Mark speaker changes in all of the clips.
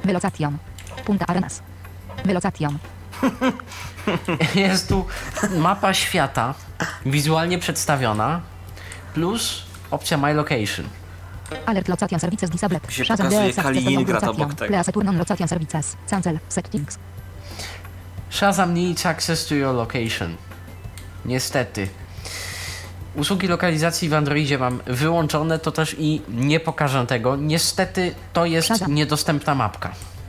Speaker 1: Velocation. Punta Arenas. Velocation.
Speaker 2: Jest tu mapa świata wizualnie przedstawiona plus opcja My Location.
Speaker 1: Alert location services disabled.
Speaker 3: Się
Speaker 1: Shazam
Speaker 3: pokazuje
Speaker 1: DLS
Speaker 3: Kaliningrad
Speaker 1: location.
Speaker 3: obok tego.
Speaker 1: Please turn on location services. Cancel settings.
Speaker 2: Shazam needs access to your location. Niestety. Usługi lokalizacji w Androidzie mam wyłączone, to też i nie pokażę tego. Niestety to jest
Speaker 1: Shazam.
Speaker 2: niedostępna mapka.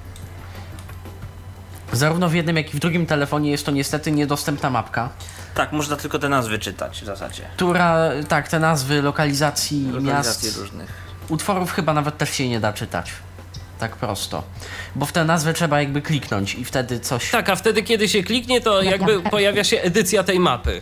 Speaker 2: Zarówno w jednym, jak i w drugim telefonie jest to niestety niedostępna mapka,
Speaker 3: Tak, można tylko te nazwy czytać w zasadzie.
Speaker 2: która, tak, te nazwy lokalizacji
Speaker 3: Lokalizacje
Speaker 2: miast,
Speaker 3: różnych.
Speaker 2: utworów chyba nawet też się nie da czytać. Tak prosto. Bo w tę nazwę trzeba jakby kliknąć i wtedy coś...
Speaker 4: Tak, a wtedy kiedy się kliknie, to jakby pojawia się edycja tej mapy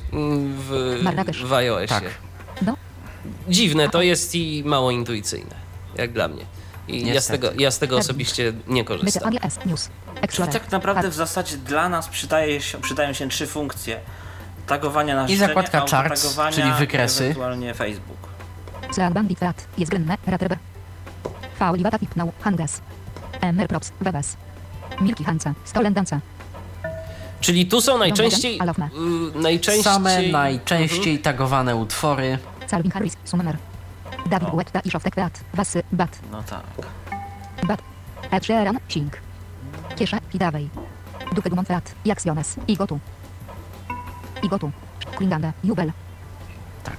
Speaker 4: w iOSie.
Speaker 2: Tak.
Speaker 1: No.
Speaker 4: Dziwne to jest i mało intuicyjne, jak dla mnie. I
Speaker 2: Niestety.
Speaker 4: ja z tego osobiście nie korzystam.
Speaker 1: BTAGS News.
Speaker 3: Czyli
Speaker 1: Explorer.
Speaker 3: tak naprawdę w zasadzie dla nas przydają się 3 funkcje. Tagowania na
Speaker 2: I
Speaker 3: życzenie,
Speaker 2: zakładka charts,
Speaker 3: autotagowania
Speaker 2: czyli wykresy.
Speaker 3: i ewentualnie Facebook.
Speaker 1: Seat Bandit Flat. Jest grynne. Raterber. Faulivata Pipnał. Hanges. Props. Webes. Milki Hanca. Stolendanca.
Speaker 4: Czyli tu są najczęściej
Speaker 2: Same najczęściej tagowane utwory.
Speaker 1: Calvin Harris. Summer. David Guetta i Shoftek Teat. Basy. Bat.
Speaker 3: No tak.
Speaker 1: Bat. Ed Sheeran. Sing. Kiesza. Pidawej. Dupy Dumont Teat. Jacksiones. Igotu. Igotu. Klingande. Jubel.
Speaker 2: Tak.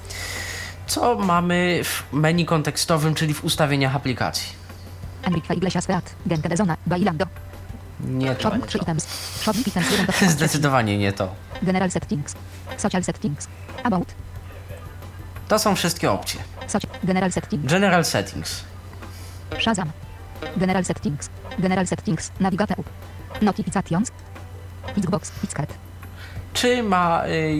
Speaker 2: Co mamy w menu kontekstowym, czyli w ustawieniach aplikacji?
Speaker 1: Enrique Iglesias Teat. Gente de Zona. Bailando.
Speaker 2: Nie to.
Speaker 1: Shopping 3 items. Shopping items 1 do 3.
Speaker 2: Zdecydowanie nie to.
Speaker 1: General settings. Social settings. About.
Speaker 2: To są wszystkie opcje.
Speaker 1: General settings.
Speaker 2: General Settings.
Speaker 1: Shazam. General settings. General settings. Navigator. Notifications. Xbox. Xcat.
Speaker 2: Czy ma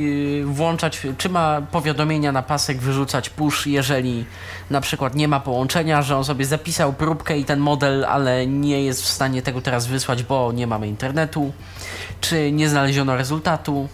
Speaker 2: czy ma powiadomienia na pasek wyrzucać push, jeżeli na przykład nie ma połączenia, że on sobie zapisał próbkę i ten model, ale nie jest w stanie tego teraz wysłać, bo nie mamy internetu, czy nie znaleziono rezultatu.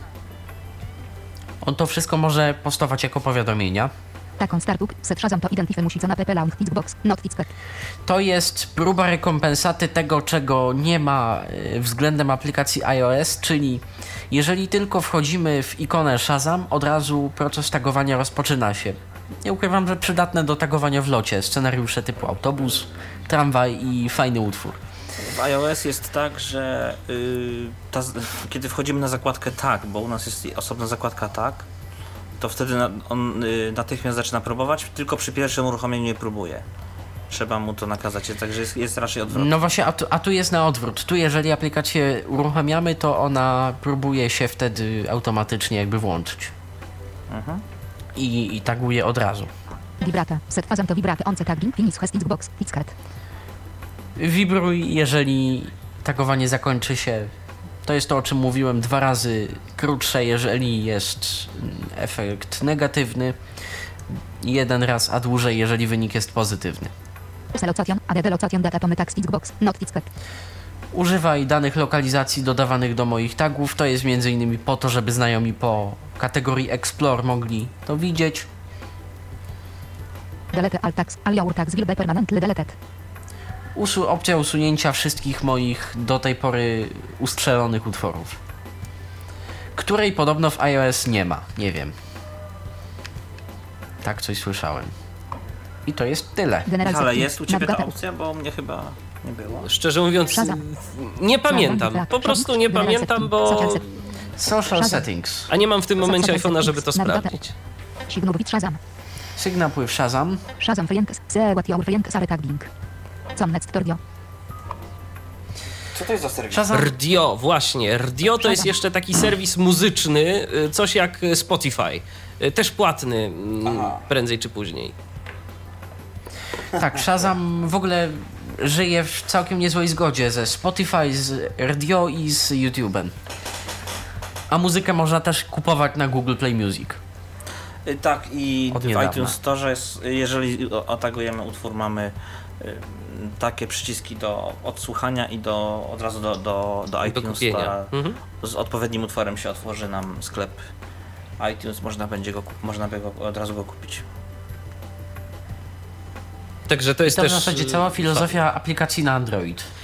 Speaker 2: On to wszystko może postować jako powiadomienia.
Speaker 1: Taką startup. Set Shazam to identyfy musi co na PP Launch Xbox. Not Xcat.
Speaker 2: To jest próba rekompensaty tego, czego nie ma względem aplikacji iOS, czyli jeżeli tylko wchodzimy w ikonę Shazam, od razu proces tagowania rozpoczyna się. Nie ukrywam, że przydatne do tagowania w locie scenariusze typu autobus, tramwaj i fajny utwór.
Speaker 3: W iOS jest tak, że kiedy wchodzimy na zakładkę tag, bo u nas jest osobna zakładka tag, to wtedy on natychmiast zaczyna próbować, tylko przy pierwszym uruchomieniu nie próbuje. Trzeba mu to nakazać, także jest raczej odwrotnie.
Speaker 2: No właśnie, a tu jest na odwrót. Tu jeżeli aplikację uruchamiamy, to ona próbuje się wtedy automatycznie jakby włączyć.
Speaker 3: Mhm.
Speaker 2: I taguje od razu.
Speaker 1: Vibrata. Set Shazam to vibrata. On tagging. Finish has Xbox. Xcat.
Speaker 2: Wibruj, jeżeli tagowanie zakończy się. To jest to, o czym mówiłem, 2 razy krótsze, jeżeli jest efekt negatywny. 1 raz, a dłużej, jeżeli wynik jest pozytywny.
Speaker 1: Location. ADD location data to text Xbox. Not Xcat.
Speaker 2: Używaj danych lokalizacji dodawanych do moich tagów. To jest m.in. po to, żeby znajomi po kategorii Explore mogli to widzieć.
Speaker 1: Delete all tags. All your tags will be permanently deleted.
Speaker 2: Opcja usunięcia wszystkich moich do tej pory ustrzelonych utworów, której podobno w iOS nie ma. Nie wiem. Tak coś słyszałem. I to jest tyle.
Speaker 1: General
Speaker 3: Ale
Speaker 1: settings.
Speaker 3: jest u Ciebie ta
Speaker 1: Navigator.
Speaker 3: opcja, bo u mnie chyba nie było.
Speaker 4: Szczerze mówiąc,
Speaker 1: Shazam.
Speaker 4: nie pamiętam. Po prostu nie pamiętam, bo...
Speaker 2: Social settings.
Speaker 4: A nie mam w tym momencie
Speaker 1: Social
Speaker 4: iPhone'a, żeby to
Speaker 1: settings.
Speaker 4: sprawdzić.
Speaker 1: Signal with Shazam.
Speaker 2: Sygnał pływ Shazam.
Speaker 1: Shazam Friends. See what your friends are tagging. Comnet Stordio.
Speaker 3: Co to jest za serwis?
Speaker 2: Shazam.
Speaker 4: RDIO, właśnie. RDIO to jest
Speaker 1: Shazam.
Speaker 4: jeszcze taki serwis muzyczny, coś jak Spotify. Też płatny, prędzej czy później.
Speaker 2: Tak, Shazam w ogóle żyje w całkiem niezłej zgodzie ze Spotify, z RDIO i z YouTube'em. A muzykę można też kupować na Google Play Music.
Speaker 3: Tak, i
Speaker 2: Od
Speaker 3: w
Speaker 2: niedawna.
Speaker 3: iTunes Store jeżeli otagujemy utwór, mamy takie przyciski do odsłuchania i od razu do iTunes
Speaker 4: kupienia.
Speaker 3: Store.
Speaker 4: Mhm.
Speaker 3: Z odpowiednim utworem się otworzy nam sklep iTunes, można by od razu go kupić.
Speaker 4: Także to jest
Speaker 2: To w
Speaker 4: też
Speaker 2: zasadzie cała filozofia aplikacji na Android.